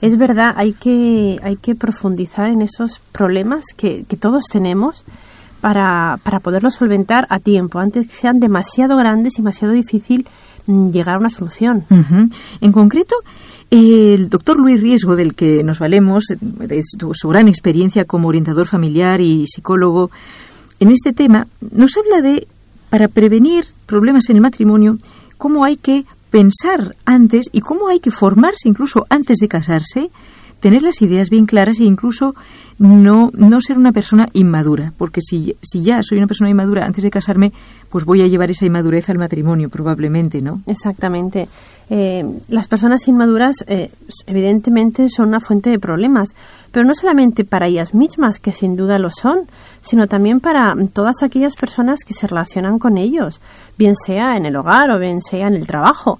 Es verdad, hay que profundizar en esos problemas que todos tenemos para poderlos solventar a tiempo, antes que sean demasiado grandes y demasiado difícil llegar a una solución. Uh-huh. En concreto, el doctor Luis Riesgo, del que nos valemos, de su gran experiencia como orientador familiar y psicólogo, en este tema nos habla de, para prevenir problemas en el matrimonio, cómo hay que pensar antes y cómo hay que formarse incluso antes de casarse, tener las ideas bien claras e incluso no ser una persona inmadura, porque si ya soy una persona inmadura antes de casarme, pues voy a llevar esa inmadurez al matrimonio probablemente, ¿no? Exactamente. Las personas inmaduras evidentemente son una fuente de problemas, pero no solamente para ellas mismas, que sin duda lo son, sino también para todas aquellas personas que se relacionan con ellos, bien sea en el hogar o bien sea en el trabajo.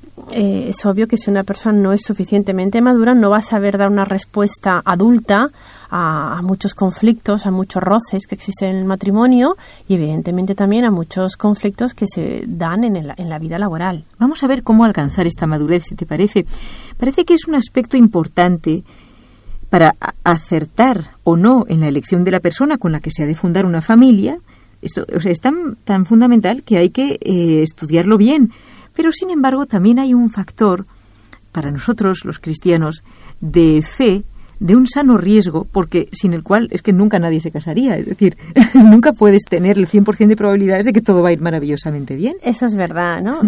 Es obvio que si una persona no es suficientemente madura no va a saber dar una respuesta adulta a muchos conflictos, a muchos roces que existen en el matrimonio y evidentemente también a muchos conflictos que se dan en la vida laboral. Vamos a ver cómo alcanzar esta madurez, si te parece. Parece que es un aspecto importante para acertar o no en la elección de la persona con la que se ha de fundar una familia. Esto, o sea, es tan fundamental que hay que estudiarlo bien. Pero, sin embargo, también hay un factor, para nosotros, los cristianos, de fe, de un sano riesgo, porque sin el cual es que nunca nadie se casaría. Es decir, nunca puedes tener el 100% de probabilidades de que todo va a ir maravillosamente bien. Eso es verdad, ¿no?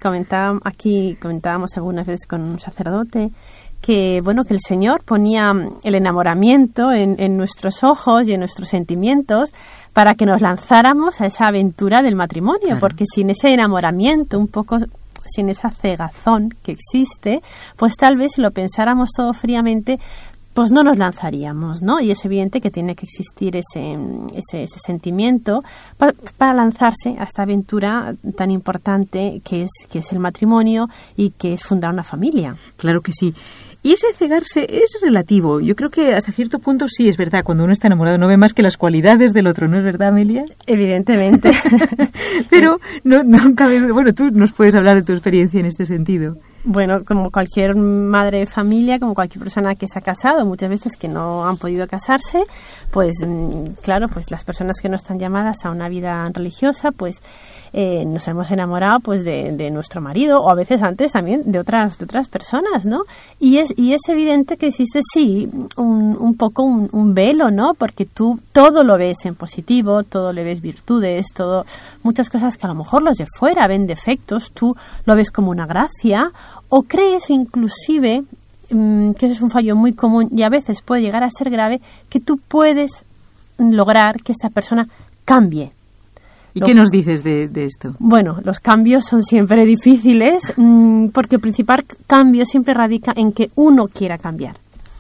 Comentábamos algunas veces con un sacerdote que el Señor ponía el enamoramiento en nuestros ojos y en nuestros sentimientos para que nos lanzáramos a esa aventura del matrimonio, claro. Porque sin ese enamoramiento, un poco sin esa cegazón que existe, pues tal vez si lo pensáramos todo fríamente, pues no nos lanzaríamos, ¿no? Y es evidente que tiene que existir ese sentimiento para lanzarse a esta aventura tan importante que es el matrimonio y que es fundar una familia. Claro que sí. Y ese cegarse es relativo. Yo creo que hasta cierto punto sí es verdad. Cuando uno está enamorado no ve más que las cualidades del otro, ¿no es verdad, Amelia? Evidentemente. Pero nunca. Bueno, tú nos puedes hablar de tu experiencia en este sentido. Bueno, como cualquier madre de familia, como cualquier persona que se ha casado, muchas veces que no han podido casarse, pues claro, pues las personas que no están llamadas a una vida religiosa, pues nos hemos enamorado pues de nuestro marido o a veces antes también de otras personas, ¿no? Y es evidente que existe sí un poco un velo, ¿no? Porque tú todo lo ves en positivo, todo le ves virtudes, muchas cosas que a lo mejor los de fuera ven defectos, tú lo ves como una gracia. O crees inclusive, que eso es un fallo muy común y a veces puede llegar a ser grave, que tú puedes lograr que esta persona cambie. ¿Y qué nos dices de esto? Bueno, los cambios son siempre difíciles porque el principal cambio siempre radica en que uno quiera cambiar.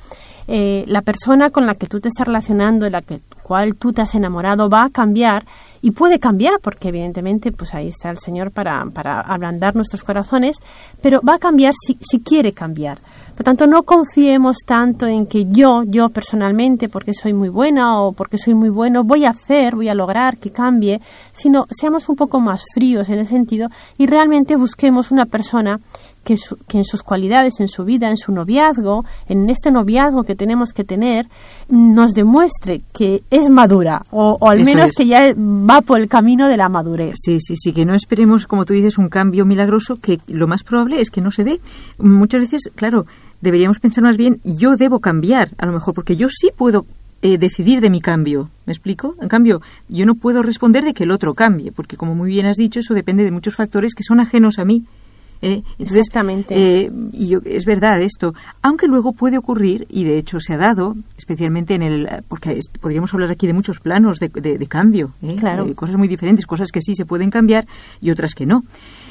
La persona con la que tú te estás relacionando, en la cual tú te has enamorado, va a cambiar y puede cambiar porque evidentemente pues ahí está el Señor para ablandar nuestros corazones, pero va a cambiar si quiere cambiar. Por tanto, no confiemos tanto en que yo personalmente, porque soy muy buena o porque soy muy bueno, voy a lograr que cambie, sino seamos un poco más fríos en ese sentido y realmente busquemos una persona que en sus cualidades, en su vida, en su noviazgo, en este noviazgo que tenemos que tener, nos demuestre que es madura o al Eso menos es. Que ya va por el camino de la madurez. Sí, que no esperemos, como tú dices, un cambio milagroso, que lo más probable es que no se dé. Muchas veces, claro, deberíamos pensar más bien, yo debo cambiar, a lo mejor, porque yo sí puedo decidir de mi cambio. ¿Me explico? En cambio, yo no puedo responder de que el otro cambie, porque como muy bien has dicho, eso depende de muchos factores que son ajenos a mí. Entonces, exactamente. Es verdad esto, aunque luego puede ocurrir, y de hecho se ha dado, especialmente porque podríamos hablar aquí de muchos planos de cambio, claro. Cosas muy diferentes, cosas que sí se pueden cambiar y otras que no.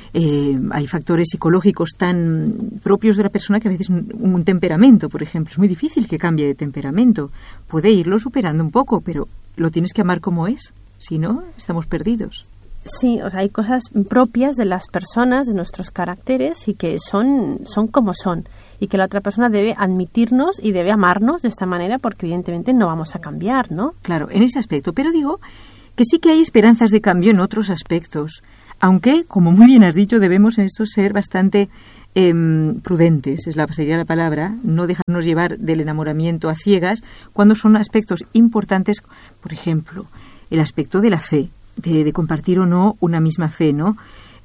Hay factores psicológicos tan propios de la persona que a veces un temperamento, por ejemplo, es muy difícil que cambie de temperamento. Puede irlo superando un poco, pero lo tienes que amar como es, si no, estamos perdidos. Sí, o sea, hay cosas propias de las personas, de nuestros caracteres y que son como son y que la otra persona debe admitirnos y debe amarnos de esta manera porque evidentemente no vamos a cambiar, ¿no? Claro, en ese aspecto, pero digo que sí que hay esperanzas de cambio en otros aspectos, aunque, como muy bien has dicho, debemos en esto ser bastante prudentes, sería la palabra, no dejarnos llevar del enamoramiento a ciegas cuando son aspectos importantes, por ejemplo, el aspecto de la fe, de compartir o no una misma fe, ¿no?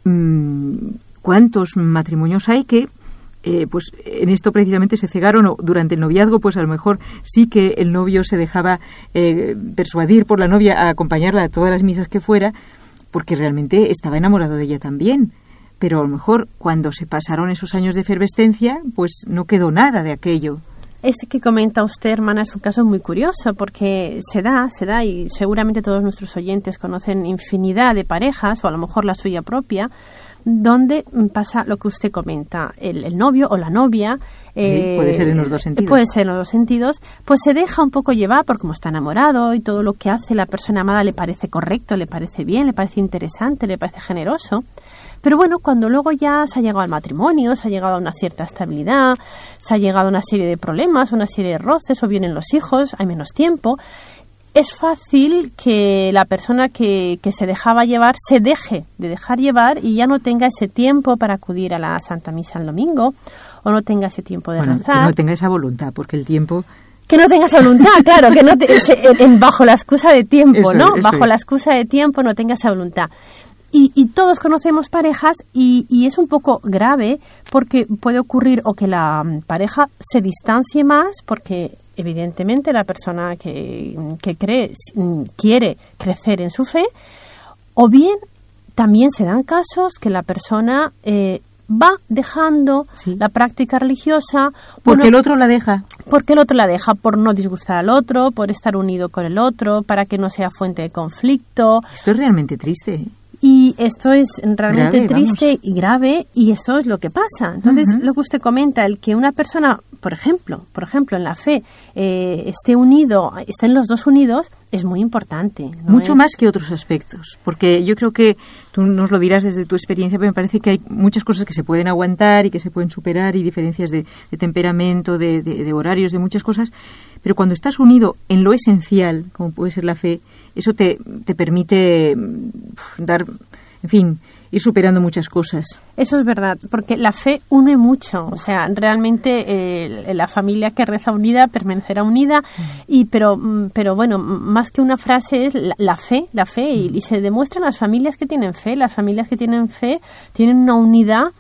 ¿Cuántos matrimonios hay que pues en esto precisamente se cegaron, o durante el noviazgo pues a lo mejor sí que el novio se dejaba persuadir por la novia a acompañarla a todas las misas que fuera, porque realmente estaba enamorado de ella también? Pero a lo mejor cuando se pasaron esos años de efervescencia, pues no quedó nada de aquello. Este que comenta usted, hermana, es un caso muy curioso porque se da y seguramente todos nuestros oyentes conocen infinidad de parejas, o a lo mejor la suya propia, donde pasa lo que usted comenta, el novio o la novia. Sí, puede ser en los dos sentidos. Puede ser en los dos sentidos, pues se deja un poco llevar por cómo está enamorado y todo lo que hace la persona amada le parece correcto, le parece bien, le parece interesante, le parece generoso. Pero bueno, cuando luego ya se ha llegado al matrimonio, se ha llegado a una cierta estabilidad, se ha llegado a una serie de problemas, una serie de roces, o vienen los hijos, hay menos tiempo, es fácil que la persona que se dejaba llevar se deje de dejar llevar y ya no tenga ese tiempo para acudir a la Santa Misa el domingo, o no tenga ese tiempo de rezar. Que no tenga esa voluntad, porque el tiempo... Que no tenga esa voluntad, claro, que no bajo la excusa de tiempo, ¿no? Bajo la excusa de tiempo no tenga esa voluntad. Y todos conocemos parejas y es un poco grave porque puede ocurrir o que la pareja se distancie más porque evidentemente la persona que quiere crecer en su fe, o bien también se dan casos que la persona va dejando la práctica religiosa. Porque el otro la deja. Porque el otro la deja, por no disgustar al otro, por estar unido con el otro, para que no sea fuente de conflicto. Esto es realmente triste. Y esto es realmente grave, triste y grave, y esto es lo que pasa. Entonces, lo que usted comenta, el que una persona, por ejemplo, en la fe, estén los dos unidos, es muy importante. Mucho más que otros aspectos, porque yo creo que tú nos lo dirás desde tu experiencia, pero me parece que hay muchas cosas que se pueden aguantar y que se pueden superar, y diferencias de temperamento, de horarios, de muchas cosas, pero cuando estás unido en lo esencial, como puede ser la fe, eso te permite ir superando muchas cosas. Eso es verdad, porque la fe une mucho. O sea, realmente la familia que reza unida permanecerá unida, pero bueno, más que una frase es la fe, y se demuestra en las familias que tienen fe. Las familias que tienen fe tienen una unidad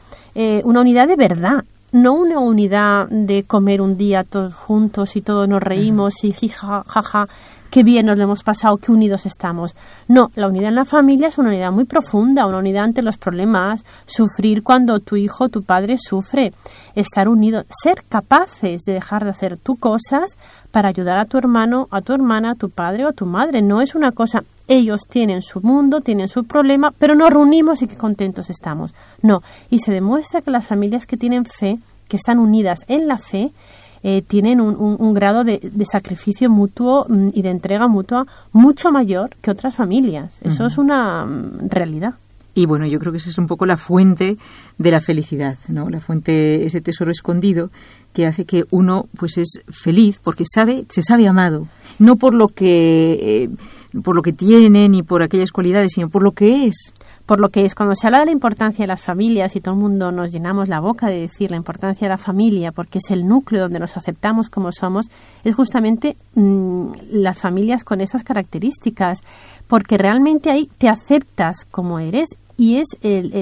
de verdad. No una unidad de comer un día todos juntos y todos nos reímos y jija, jaja, qué bien nos lo hemos pasado, qué unidos estamos. No, la unidad en la familia es una unidad muy profunda, una unidad ante los problemas, sufrir cuando tu hijo, tu padre sufre, estar unidos, ser capaces de dejar de hacer tú cosas para ayudar a tu hermano, a tu hermana, a tu padre o a tu madre. No es una cosa, ellos tienen su mundo, tienen su problema, pero nos reunimos y qué contentos estamos. No, y se demuestra que las familias que tienen fe, que están unidas en la fe, tienen un grado de sacrificio mutuo y de entrega mutua mucho mayor que otras familias. Eso es una realidad. Y bueno, yo creo que esa es un poco la fuente de la felicidad, ¿no? La fuente, ese tesoro escondido que hace que uno pues es feliz porque se sabe amado, no por lo que tiene ni por aquellas cualidades, sino por lo que es. Por lo que es, cuando se habla de la importancia de las familias y todo el mundo nos llenamos la boca de decir la importancia de la familia porque es el núcleo donde nos aceptamos como somos, es justamente las familias con esas características, porque realmente ahí te aceptas como eres y es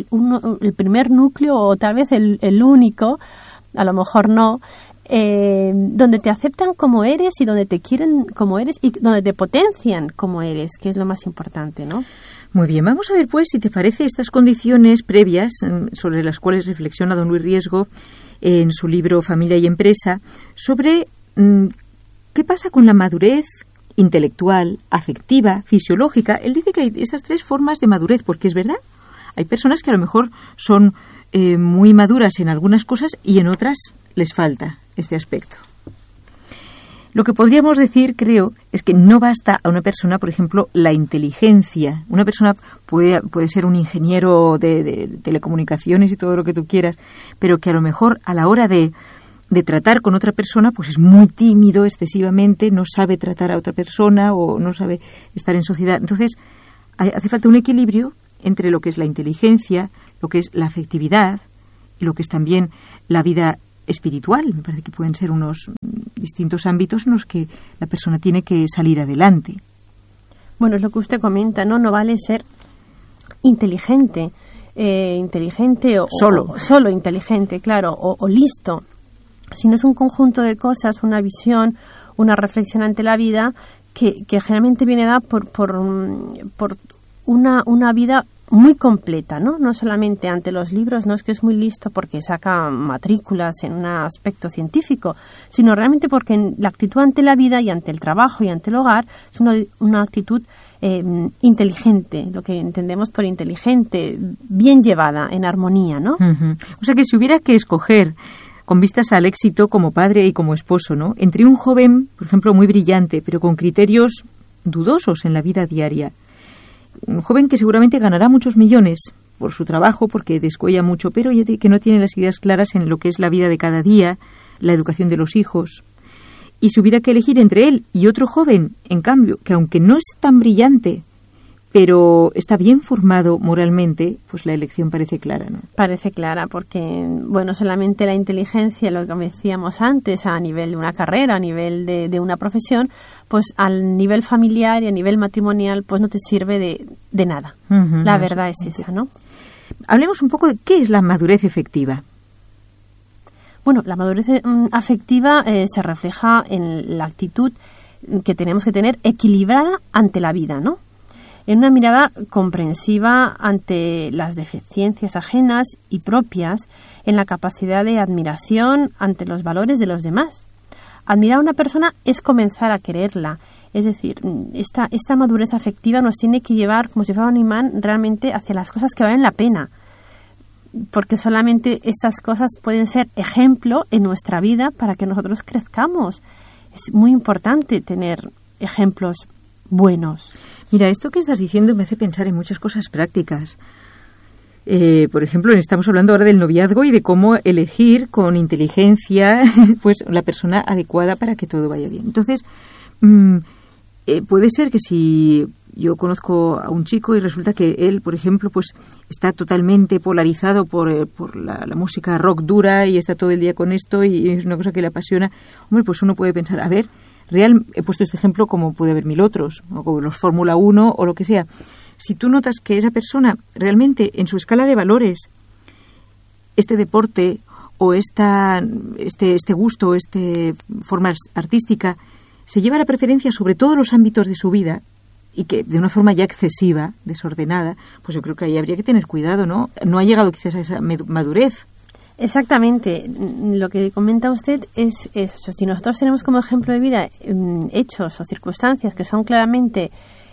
el primer núcleo, o tal vez el único, a lo mejor no, donde te aceptan como eres y donde te quieren como eres y donde te potencian como eres, que es lo más importante, ¿no? Muy bien, vamos a ver pues si te parece estas condiciones previas sobre las cuales reflexiona don Luis Riesgo en su libro Familia y Empresa, sobre qué pasa con la madurez intelectual, afectiva, fisiológica. Él dice que hay estas tres formas de madurez, porque es verdad, hay personas que a lo mejor son muy maduras en algunas cosas y en otras les falta este aspecto. Lo que podríamos decir, creo, es que no basta a una persona, por ejemplo, la inteligencia. Una persona puede ser un ingeniero de telecomunicaciones y todo lo que tú quieras, pero que a lo mejor a la hora de tratar con otra persona, pues es muy tímido excesivamente, no sabe tratar a otra persona o no sabe estar en sociedad. Entonces, hace falta un equilibrio entre lo que es la inteligencia, lo que es la afectividad y lo que es también la vida espiritual. Me parece que pueden ser unos distintos ámbitos en los que la persona tiene que salir adelante. Bueno, es lo que usted comenta, ¿no? No vale ser inteligente o solo inteligente, claro, o listo, sino es un conjunto de cosas, una visión, una reflexión ante la vida que generalmente viene dada por una vida muy completa, ¿no? No solamente ante los libros, no es que es muy listo porque saca matrículas en un aspecto científico, sino realmente porque en la actitud ante la vida y ante el trabajo y ante el hogar es una actitud inteligente, lo que entendemos por inteligente, bien llevada, en armonía, ¿no? Uh-huh. O sea que si hubiera que escoger con vistas al éxito como padre y como esposo, ¿no?, entre un joven, por ejemplo, muy brillante, pero con criterios dudosos en la vida diaria, un joven que seguramente ganará muchos millones por su trabajo, porque descuella mucho, pero que no tiene las ideas claras en lo que es la vida de cada día, la educación de los hijos. Y si hubiera que elegir entre él y otro joven, en cambio, que aunque no es tan brillante, pero está bien formado moralmente, pues la elección parece clara, ¿no? Parece clara porque, bueno, solamente la inteligencia, lo que decíamos antes, a nivel de una carrera, a nivel de una profesión, pues al nivel familiar y a nivel matrimonial, pues no te sirve de nada. Uh-huh, la verdad es esa, ¿no? Hablemos un poco de qué es la madurez efectiva. Bueno, la madurez afectiva se refleja en la actitud que tenemos que tener equilibrada ante la vida, ¿no? En una mirada comprensiva ante las deficiencias ajenas y propias, en la capacidad de admiración ante los valores de los demás. Admirar a una persona es comenzar a quererla. Es decir, esta madurez afectiva nos tiene que llevar, como si fuera un imán, realmente hacia las cosas que valen la pena. Porque solamente estas cosas pueden ser ejemplo en nuestra vida para que nosotros crezcamos. Es muy importante tener ejemplos buenos. Mira, esto que estás diciendo me hace pensar en muchas cosas prácticas. Por ejemplo, estamos hablando ahora del noviazgo y de cómo elegir con inteligencia pues la persona adecuada para que todo vaya bien. Entonces, puede ser que si yo conozco a un chico y resulta que él, por ejemplo, pues está totalmente polarizado por la música rock dura y está todo el día con esto y es una cosa que le apasiona, hombre, pues uno puede pensar, a ver, he puesto este ejemplo como puede haber mil otros, o como los Fórmula 1 o lo que sea. Si tú notas que esa persona realmente en su escala de valores, este deporte o este gusto, esta forma artística, se lleva la preferencia sobre todos los ámbitos de su vida y que de una forma ya excesiva, desordenada, pues yo creo que ahí habría que tener cuidado, ¿no? No ha llegado quizás a esa madurez. Exactamente. Lo que comenta usted es eso. Si nosotros tenemos como ejemplo de vida hechos o circunstancias que son claramente,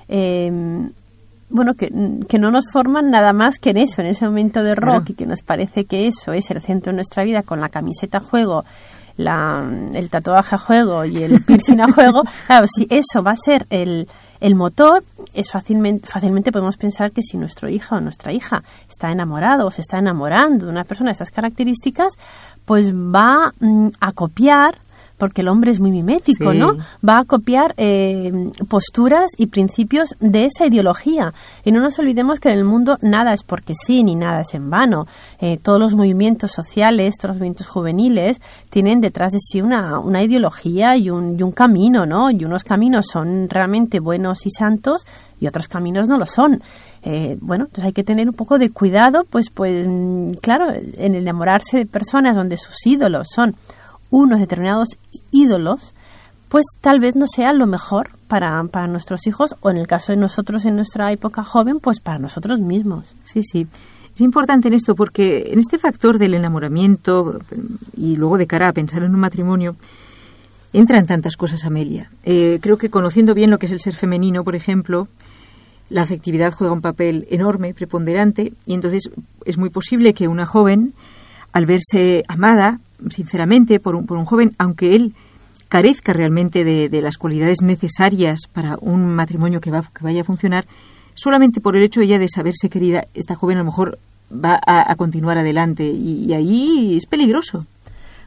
que no nos forman nada más que en eso, en ese momento de rock, claro, y que nos parece que eso es el centro de nuestra vida, con la camiseta a juego, el tatuaje a juego y el piercing a juego, claro, si eso va a ser el motor, es fácilmente podemos pensar que si nuestro hijo o nuestra hija está enamorado o se está enamorando de una persona de esas características, pues va a copiar, porque el hombre es muy mimético, sí, ¿no? Va a copiar posturas y principios de esa ideología. Y no nos olvidemos que en el mundo nada es porque sí, ni nada es en vano. Todos los movimientos sociales, todos los movimientos juveniles tienen detrás de sí una ideología y un camino, ¿no? Y unos caminos son realmente buenos y santos y otros caminos no lo son. Entonces hay que tener un poco de cuidado, pues claro, en enamorarse de personas donde sus ídolos son unos determinados ídolos, pues tal vez no sea lo mejor para nuestros hijos, o en el caso de nosotros en nuestra época joven, pues para nosotros mismos. Sí, sí. Es importante en esto porque en este factor del enamoramiento y luego de cara a pensar en un matrimonio entran tantas cosas, Amelia. Creo que conociendo bien lo que es el ser femenino, por ejemplo, la afectividad juega un papel enorme, preponderante, y entonces es muy posible que una joven, al verse amada sinceramente por un joven, aunque él carezca realmente de las cualidades necesarias para un matrimonio que vaya a funcionar, solamente por el hecho ella de saberse querida, esta joven a lo mejor va a continuar adelante y ahí es peligroso.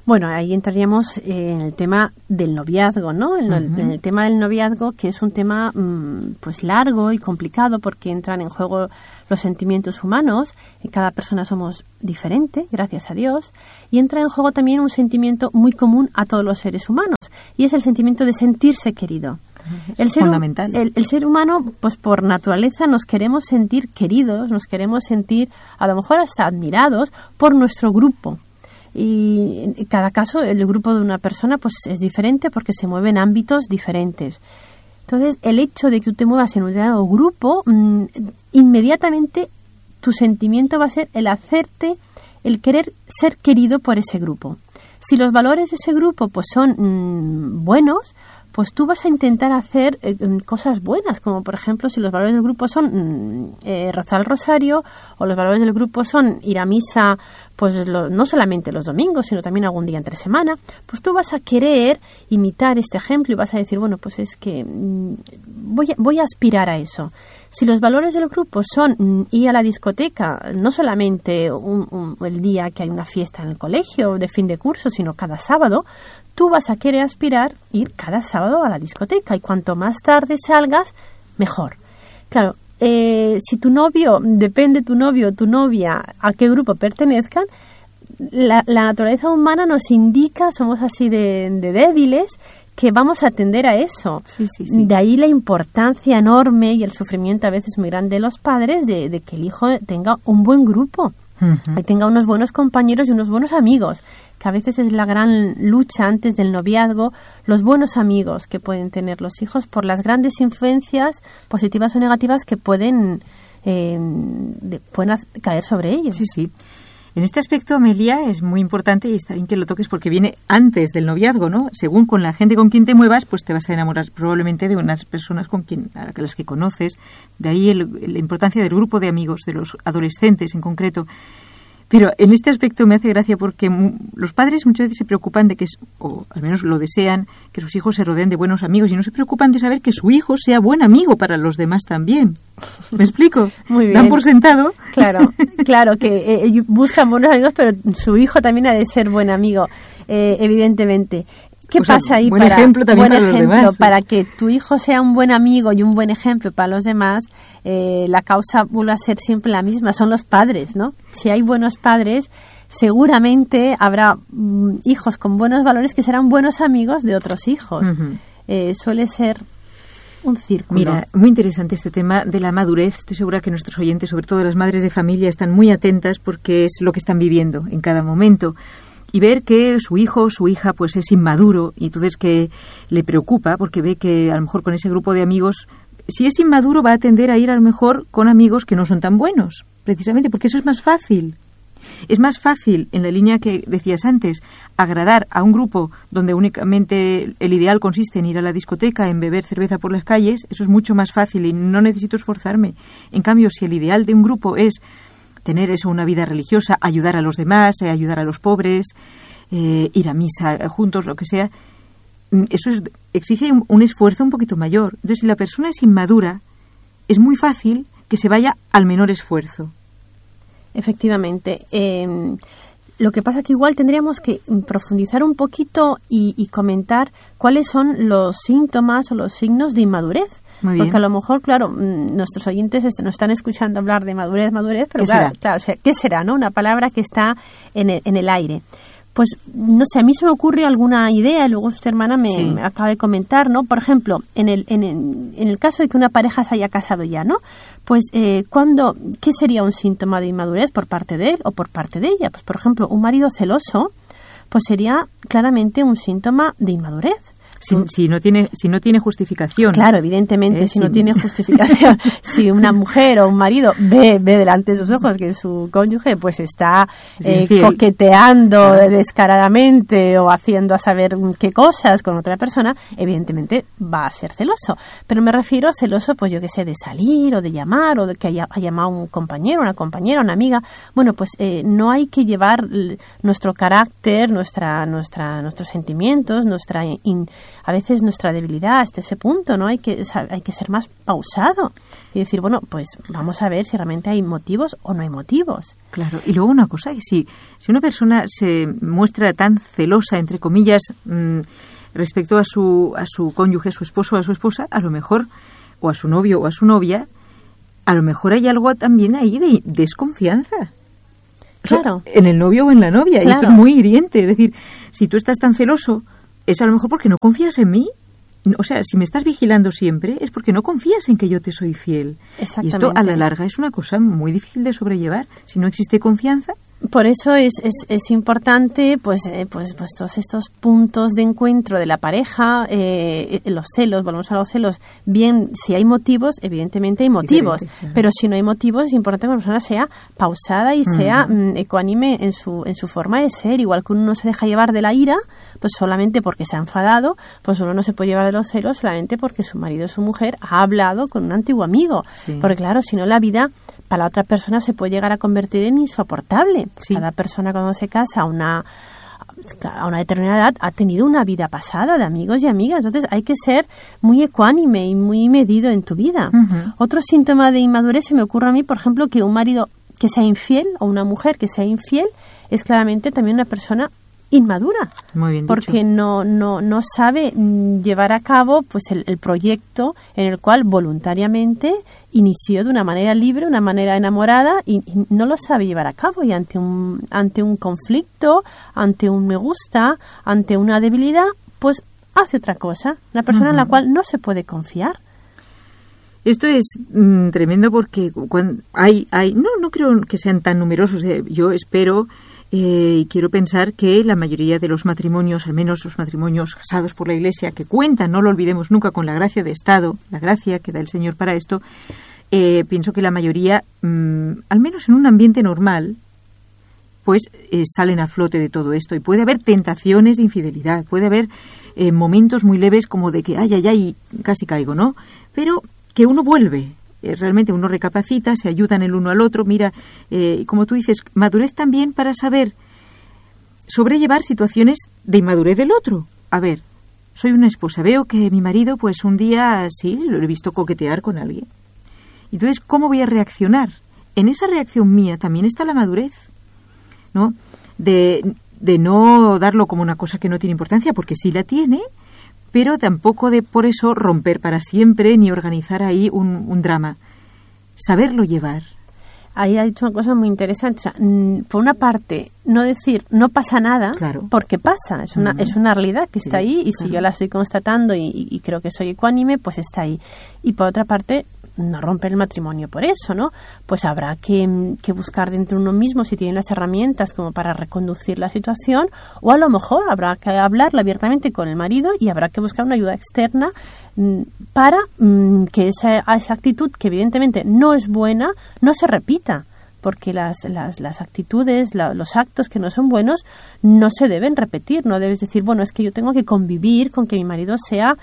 Bueno, ahí entraríamos en el tema del noviazgo, ¿no? En el tema del noviazgo, que es un tema pues largo y complicado porque entran en juego los sentimientos humanos. Cada persona somos diferente, gracias a Dios. Y entra en juego también un sentimiento muy común a todos los seres humanos y es el sentimiento de sentirse querido. Es fundamental. El ser humano, pues por naturaleza nos queremos sentir queridos, nos queremos sentir a lo mejor hasta admirados por nuestro grupo. Y en cada caso el grupo de una persona pues es diferente porque se mueve en ámbitos diferentes. Entonces el hecho de que tú te muevas en un determinado grupo, inmediatamente tu sentimiento va a ser el querer ser querido por ese grupo. Si los valores de ese grupo pues son buenos, pues tú vas a intentar hacer cosas buenas, como por ejemplo si los valores del grupo son rezar el rosario, o los valores del grupo son ir a misa, pues no solamente los domingos, sino también algún día entre semana, pues tú vas a querer imitar este ejemplo y vas a decir, bueno, pues es que voy a aspirar a eso. Si los valores del grupo son ir a la discoteca, no solamente el día que hay una fiesta en el colegio de fin de curso, sino cada sábado, tú vas a querer aspirar ir cada sábado a la discoteca y cuanto más tarde salgas, mejor. Claro, si tu novio, depende tu novio o tu novia a qué grupo pertenezcan, la naturaleza humana nos indica, somos así de débiles, que vamos a atender a eso. Sí. De ahí la importancia enorme y el sufrimiento a veces muy grande de los padres de que el hijo tenga un buen grupo. Que tenga unos buenos compañeros y unos buenos amigos, que a veces es la gran lucha antes del noviazgo, los buenos amigos que pueden tener los hijos por las grandes influencias positivas o negativas que pueden caer sobre ellos. Sí. En este aspecto, Amelia, es muy importante y está bien que lo toques porque viene antes del noviazgo, ¿no? Según con la gente con quien te muevas, pues te vas a enamorar probablemente de unas personas a las que conoces. De ahí la importancia del grupo de amigos, de los adolescentes en concreto. Pero en este aspecto me hace gracia porque los padres muchas veces se preocupan de que, o al menos lo desean, que sus hijos se rodeen de buenos amigos y no se preocupan de saber que su hijo sea buen amigo para los demás también. ¿Me explico? Muy bien. Dan por sentado. Claro, que buscan buenos amigos, pero su hijo también ha de ser buen amigo, evidentemente. ¿Qué pasa ahí buen ejemplo también para los demás? Para que tu hijo sea un buen amigo y un buen ejemplo para los demás, la causa vuelve a ser siempre la misma, son los padres, ¿no? Si hay buenos padres, seguramente habrá hijos con buenos valores que serán buenos amigos de otros hijos. Suele ser un círculo. Mira, muy interesante este tema de la madurez. Estoy segura que nuestros oyentes, sobre todo las madres de familia, están muy atentas porque es lo que están viviendo en cada momento. Y ver que su hijo o su hija pues es inmaduro y entonces que le preocupa porque ve que a lo mejor con ese grupo de amigos, si es inmaduro va a tender a ir a lo mejor con amigos que no son tan buenos, precisamente porque eso es más fácil. Es más fácil, en la línea que decías antes, agradar a un grupo donde únicamente el ideal consiste en ir a la discoteca, en beber cerveza por las calles, eso es mucho más fácil y no necesito esforzarme. En cambio, si el ideal de un grupo es tener una vida religiosa, ayudar a los demás, ayudar a los pobres, ir a misa juntos, lo que sea, eso exige un esfuerzo un poquito mayor. Entonces, si la persona es inmadura, es muy fácil que se vaya al menor esfuerzo. Efectivamente. Lo que pasa que igual tendríamos que profundizar un poquito y comentar cuáles son los síntomas o los signos de inmadurez. Porque a lo mejor, claro, nuestros oyentes nos están escuchando hablar de madurez, pero claro, o sea, ¿qué será, no? Una palabra que está en el aire. Pues, no sé, a mí se me ocurre alguna idea, y luego su hermana me acaba de comentar, ¿no? Por ejemplo, en el caso de que una pareja se haya casado ya, ¿no? Pues, ¿qué sería un síntoma de inmadurez por parte de él o por parte de ella? Pues, por ejemplo, un marido celoso, pues sería claramente un síntoma de inmadurez. Si no tiene justificación. Claro, evidentemente, si no tiene justificación. Si una mujer o un marido ve delante de sus ojos que su cónyuge pues está coqueteando descaradamente o haciendo a saber qué cosas con otra persona, evidentemente va a ser celoso. Pero me refiero a celoso, pues yo que sé, de salir o de llamar o de que haya llamado un compañero, una compañera, una amiga. Bueno, pues no hay que llevar nuestro carácter, nuestros sentimientos, nuestra a veces nuestra debilidad hasta ese punto, ¿no? Hay que ser más pausado y decir, bueno, pues vamos a ver si realmente hay motivos o no hay motivos. Claro, y luego una cosa, si una persona se muestra tan celosa, entre comillas, respecto a su cónyuge, a su esposo o a su esposa, a lo mejor, o a su novio o a su novia, a lo mejor hay algo también ahí de desconfianza. Claro. En el novio o en la novia. Claro. Y esto es muy hiriente. Es decir, si tú estás tan celoso, es a lo mejor porque no confías en mí. O sea, si me estás vigilando siempre, es porque no confías en que yo te soy fiel. Exactamente. Y esto, a la larga, es una cosa muy difícil de sobrellevar. Si no existe confianza... Por eso es importante pues todos estos puntos de encuentro de la pareja, los celos, volvemos a los celos, bien, si hay motivos, evidentemente hay motivos, claro. Pero si no hay motivos es importante que la persona sea pausada y sea ecuánime en su forma de ser, igual que uno no se deja llevar de la ira, pues solamente porque se ha enfadado, pues uno no se puede llevar de los celos solamente porque su marido o su mujer ha hablado con un antiguo amigo, sí. Porque claro, si no la vida para la otra persona se puede llegar a convertir en insoportable. Sí. Cada persona cuando se casa a una determinada edad ha tenido una vida pasada de amigos y amigas. Entonces hay que ser muy ecuánime y muy medido en tu vida. Uh-huh. Otro síntoma de inmadurez se me ocurre a mí, por ejemplo, que un marido que sea infiel o una mujer que sea infiel es claramente también una persona inmadura. Muy bien porque dicho. no sabe llevar a cabo pues el proyecto en el cual voluntariamente inició de una manera libre, una manera enamorada y no lo sabe llevar a cabo, y ante un conflicto, ante un me gusta, ante una debilidad, pues hace otra cosa, una persona en la cual no se puede confiar. Esto es tremendo porque cuando no creo que sean tan numerosos. Yo espero y quiero pensar que la mayoría de los matrimonios, al menos los matrimonios casados por la Iglesia, que cuentan, no lo olvidemos nunca, con la gracia de Estado, la gracia que da el Señor para esto, pienso que la mayoría, al menos en un ambiente normal, pues salen a flote de todo esto. Y puede haber tentaciones de infidelidad, puede haber momentos muy leves como de que, ay, casi caigo, ¿no? Pero que uno vuelve. Realmente uno recapacita, se ayudan el uno al otro, mira, como tú dices, madurez también para saber sobrellevar situaciones de inmadurez del otro. A ver, soy una esposa, veo que mi marido pues un día sí, lo he visto coquetear con alguien. Entonces, ¿cómo voy a reaccionar? En esa reacción mía también está la madurez, ¿no? De no darlo como una cosa que no tiene importancia, porque sí la tiene, pero tampoco de por eso romper para siempre ni organizar ahí un drama. Saberlo llevar. Ahí ha dicho una cosa muy interesante. O sea, por una parte, no decir no pasa nada, claro. Porque pasa. Es una realidad que está ahí, y si yo la estoy constatando y creo que soy ecuánime, pues está ahí. Y por otra parte, no romper el matrimonio por eso, ¿no? Pues habrá que buscar dentro de uno mismo si tiene las herramientas como para reconducir la situación, o a lo mejor habrá que hablarla abiertamente con el marido y habrá que buscar una ayuda externa para que esa actitud, que evidentemente no es buena, no se repita. Porque las actitudes, los actos que no son buenos no se deben repetir. No debes decir, bueno, es que yo tengo que convivir con que mi marido sea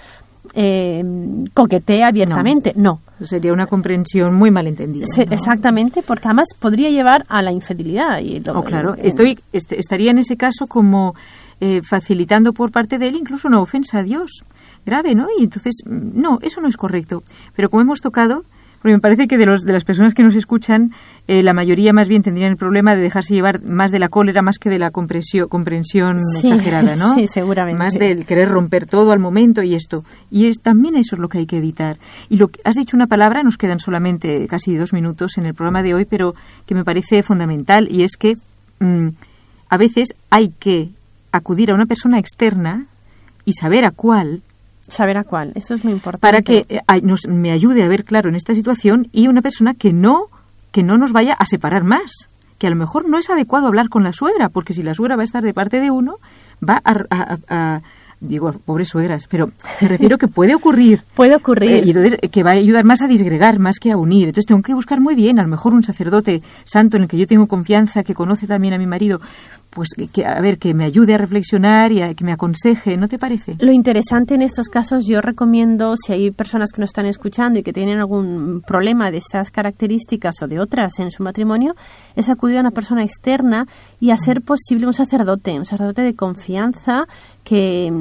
coquetee abiertamente. No. Sería una comprensión muy malentendida. Sí, ¿no? Exactamente, porque además podría llevar a la infidelidad. Claro, estaría en ese caso como facilitando por parte de él incluso una ofensa a Dios grave, ¿no? Y entonces, no, eso no es correcto. Pero como hemos tocado, porque me parece que de las personas que nos escuchan, la mayoría más bien tendrían el problema de dejarse llevar más de la cólera más que de la comprensión sí, exagerada, ¿no? Sí, seguramente. Más del querer romper todo al momento y esto. Y también eso es lo que hay que evitar. Y has dicho una palabra, nos quedan solamente casi 2 minutos en el programa de hoy, pero que me parece fundamental, y es que a veces hay que acudir a una persona externa y saber a cuál. Saber a cuál, eso es muy importante. Para que me ayude a ver claro en esta situación, y una persona que no nos vaya a separar más. Que a lo mejor no es adecuado hablar con la suegra, porque si la suegra va a estar de parte de uno, va a digo, pobres suegras, pero me refiero que puede ocurrir. Puede ocurrir. Y entonces que va a ayudar más a disgregar, más que a unir. Entonces tengo que buscar muy bien, a lo mejor un sacerdote santo en el que yo tengo confianza, que conoce también a mi marido, pues que me ayude a reflexionar y que me aconseje, ¿no te parece? Lo interesante en estos casos, yo recomiendo, si hay personas que nos están escuchando y que tienen algún problema de estas características o de otras en su matrimonio, es acudir a una persona externa y hacer posible un sacerdote de confianza que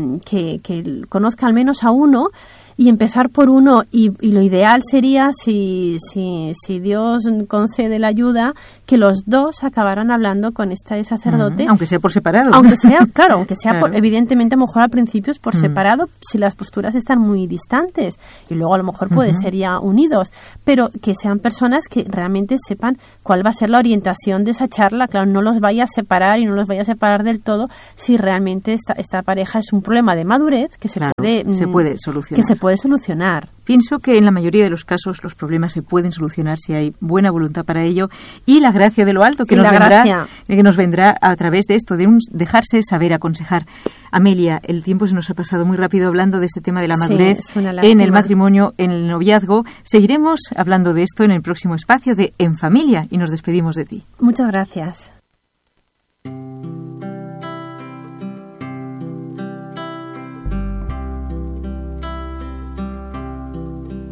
que conozca al menos a uno, y empezar por uno, y lo ideal sería, si Dios concede la ayuda, que los dos acabaran hablando con este sacerdote. Aunque sea por separado. Aunque sea, claro, evidentemente a lo mejor al principio es por separado, si las posturas están muy distantes, y luego a lo mejor puede ser ya unidos, pero que sean personas que realmente sepan cuál va a ser la orientación de esa charla. Claro, no los vaya a separar y no los vaya a separar del todo, si realmente esta pareja es un problema de madurez que se puede solucionar. Pienso que en la mayoría de los casos los problemas se pueden solucionar si hay buena voluntad para ello, y la gracia de lo alto que nos vendrá a través de esto, de dejarse saber aconsejar. Amelia, el tiempo se nos ha pasado muy rápido hablando de este tema de la madurez en el matrimonio, en el noviazgo. Seguiremos hablando de esto en el próximo espacio de En Familia, y nos despedimos de ti. Muchas gracias.